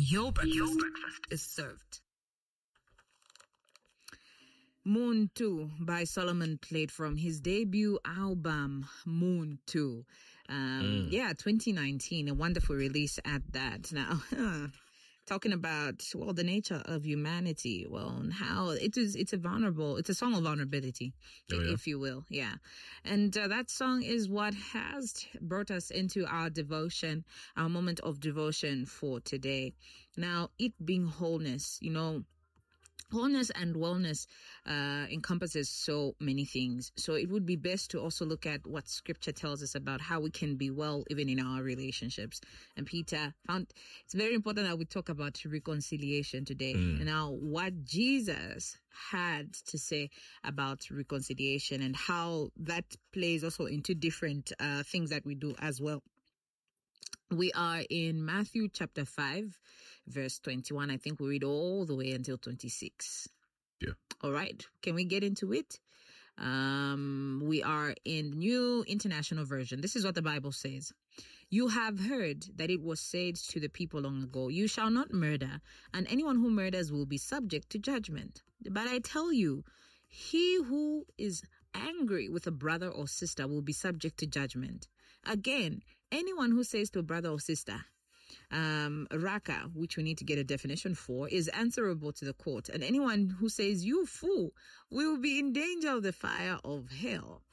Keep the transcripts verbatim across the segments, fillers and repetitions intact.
Your breakfast, Your breakfast is served. Moon two by Solomon played from his debut album, Moon two. Um, mm. Yeah, twenty nineteen, a wonderful release at that. Now, talking about, well, the nature of humanity, well, and how it is, it's a vulnerable, it's a song of vulnerability, oh, yeah. if you will. Yeah. And uh, that song is what has brought us into our devotion, our moment of devotion for today. Now, it being wholeness, you know, wholeness and wellness uh, encompasses so many things. So it would be best to also look at what scripture tells us about how we can be well even in our relationships. And Peter found it's very important that we talk about reconciliation today. Mm. And now what Jesus had to say about reconciliation and how that plays also into different uh, things that we do as well. We are in Matthew chapter five, verse twenty-one. I think we read all the way until twenty-six. Yeah. All right. Can we get into it? Um, we are in the New International Version. This is what the Bible says. You have heard that it was said to the people long ago, you shall not murder, and anyone who murders will be subject to judgment. But I tell you, he who is angry with a brother or sister will be subject to judgment. Again, anyone who says to a brother or sister, um, raka, which we need to get a definition for, is answerable to the court. And anyone who says, you fool, will be in danger of the fire of hell.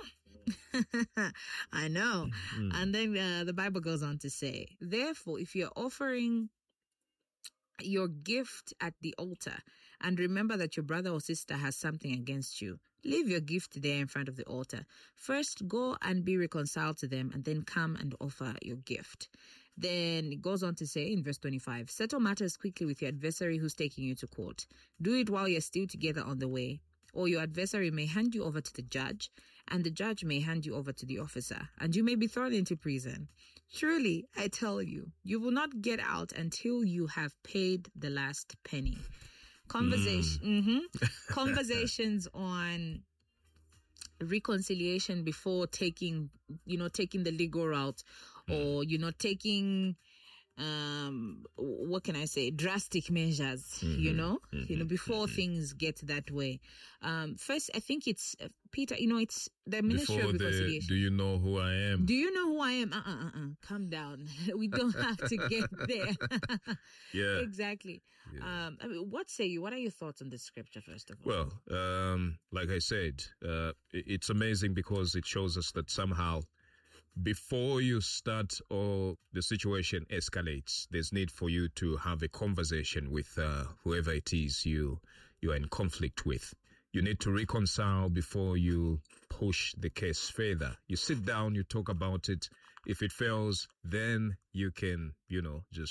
Mm. I know. Mm-hmm. And then uh, the Bible goes on to say, therefore, if you're offering your gift at the altar and remember that your brother or sister has something against you, leave your gift there in front of the altar. First, go and be reconciled to them and then come and offer your gift. Then it goes on to say in verse twenty-five, settle matters quickly with your adversary who's taking you to court. Do it while you're still together on the way, or your adversary may hand you over to the judge, and the judge may hand you over to the officer, and you may be thrown into prison. Truly, I tell you, you will not get out until you have paid the last penny. Conversation, mm. mm-hmm. Conversations on reconciliation before taking, you know, taking the legal route, mm. or, you know, taking, um, what can I say, drastic measures, mm-hmm. you know, mm-hmm. you know, before mm-hmm. things get that way. Um, first, I think it's, uh, Peter, you know, it's the Ministry before of Reconciliation. The, do you know who I am? Do you know who I am? Uh-uh, uh-uh. Calm down. We don't have to get there. Yeah. Exactly. Yeah. Um, I mean, what say you? What are your thoughts on this scripture, first of all? Well, um, like I said, uh, it's amazing because it shows us that somehow before you start or the situation escalates, there's need for you to have a conversation with uh, whoever it is you you are in conflict with. You need to reconcile before you push the case further. You sit down, you talk about it. If it fails, then you can, you know, just